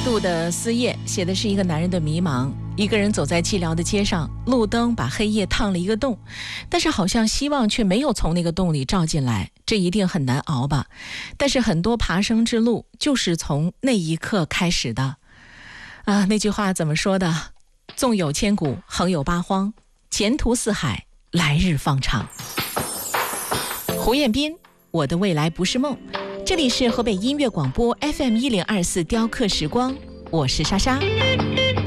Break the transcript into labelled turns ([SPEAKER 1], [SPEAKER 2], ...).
[SPEAKER 1] 杜的思夜写的是一个男人的迷茫，一个人走在寂寥的街上，路灯把黑夜烫了一个洞，但是好像希望却没有从那个洞里照进来，这一定很难熬吧。但是很多爬升之路就是从那一刻开始的啊，那句话怎么说的？纵有千古，横有八荒，前途似海，来日方长。胡彦斌，我的未来不是梦。这里是河北音乐广播 FM1024 雕刻时光，我是莎莎。